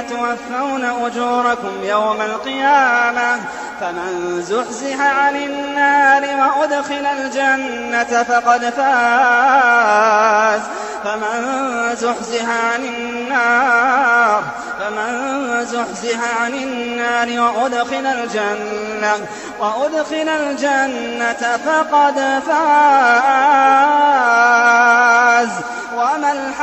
توفون أجوركم يوم القيامة فمن زحزح عن النار وأدخل الجنة فقد فاز فمن زحزح عن النار وأدخل الجنة فقد فاز.